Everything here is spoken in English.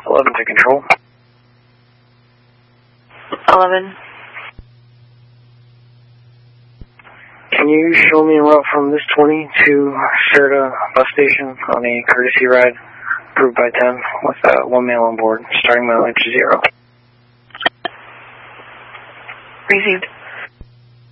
11 to control. 11. Can you show me a route from this 20 to Serta bus station on a courtesy ride approved by 10 with one male on board, starting mileage 0? Received.